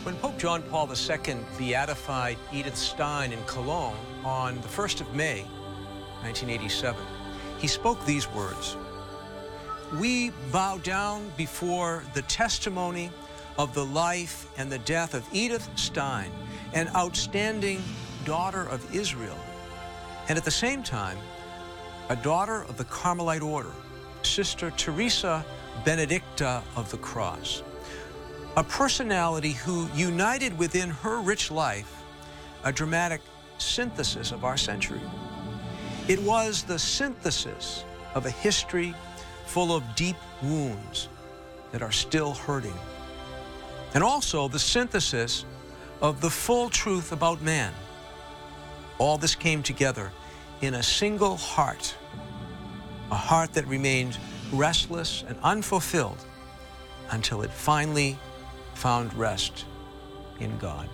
When Pope John Paul II beatified Edith Stein in Cologne on the 1st of May, 1987, he spoke these words: "We bow down before the testimony of the life and the death of Edith Stein, an outstanding daughter of Israel, and at the same time, a daughter of the Carmelite order, Sister Teresa Benedicta of the Cross, a personality who united within her rich life a dramatic synthesis of our century. It was the synthesis of a history full of deep wounds that are still hurting, and also the synthesis of the full truth about man. All this came together in a single heart, a heart that remained restless and unfulfilled until it finally found rest in God."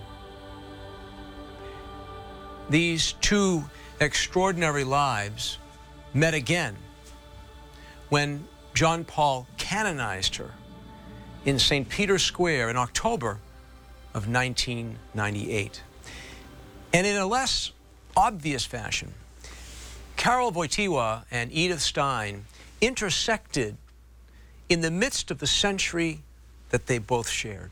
These two extraordinary lives met again when John Paul canonized her in St. Peter's Square in October of 1998. And in a less obvious fashion, Karol Wojtyła and Edith Stein intersected in the midst of the century that they both shared.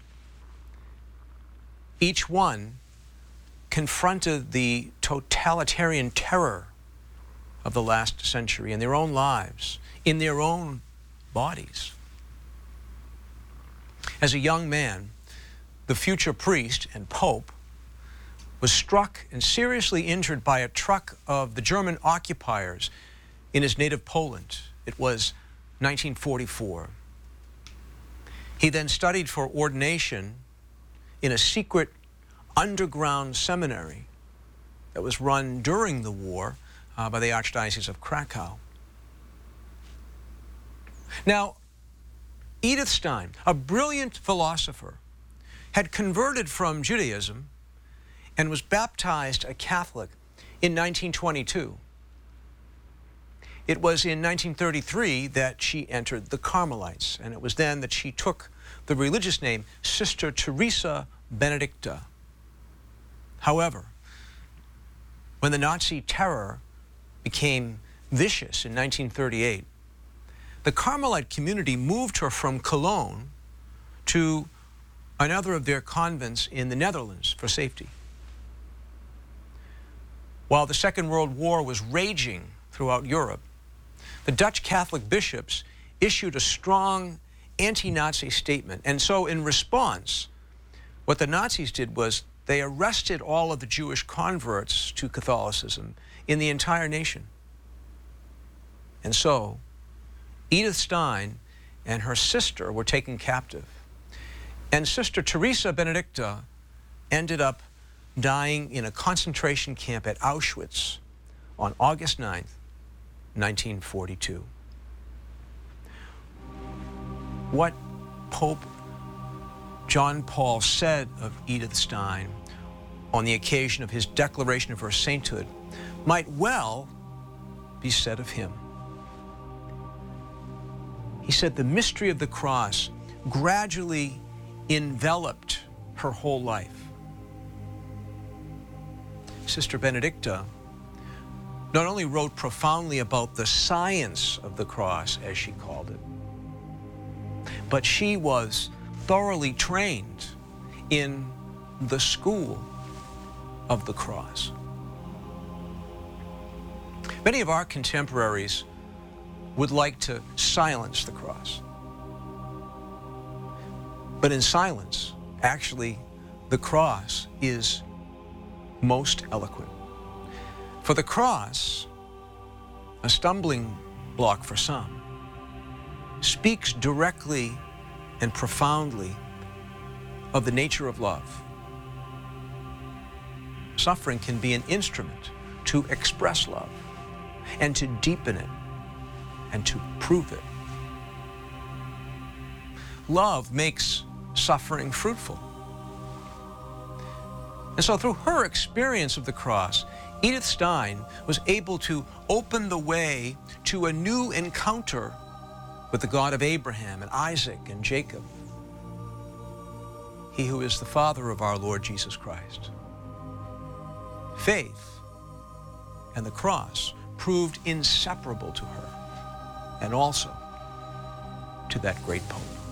Each one confronted the totalitarian terror of the last century in their own lives, in their own bodies. As a young man, the future priest and pope was struck and seriously injured by a truck of the German occupiers in his native Poland. It was 1944. He then studied for ordination in a secret underground seminary that was run during the war by the Archdiocese of Krakow. Now, Edith Stein, a brilliant philosopher, had converted from Judaism and was baptized a Catholic in 1922. It was in 1933 that she entered the Carmelites, and it was then that she took the religious name Sister Teresa Benedicta. However, when the Nazi terror became vicious in 1938, the Carmelite community moved her from Cologne to another of their convents in the Netherlands for safety. While the Second World War was raging throughout Europe, the Dutch Catholic bishops issued a strong anti-Nazi statement. And so in response, what the Nazis did was they arrested all of the Jewish converts to Catholicism in the entire nation. And so Edith Stein and her sister were taken captive. And Sister Teresa Benedicta ended up dying in a concentration camp at Auschwitz on August 9th, 1942. What Pope John Paul said of Edith Stein on the occasion of his declaration of her sainthood might well be said of him. He said the mystery of the cross gradually enveloped her whole life. Sister Benedicta not only wrote profoundly about the science of the cross, as she called it, but she was thoroughly trained in the school of the cross. Many of our contemporaries would like to silence the cross. But in silence, actually, the cross is most eloquent. For the cross, a stumbling block for some, speaks directly and profoundly of the nature of love. Suffering can be an instrument to express love and to deepen it and to prove it. Love makes suffering fruitful. And so through her experience of the cross, Edith Stein was able to open the way to a new encounter with the God of Abraham and Isaac and Jacob. he who is the Father of our Lord Jesus Christ. Faith and the cross proved inseparable to her, and also to that great Pope.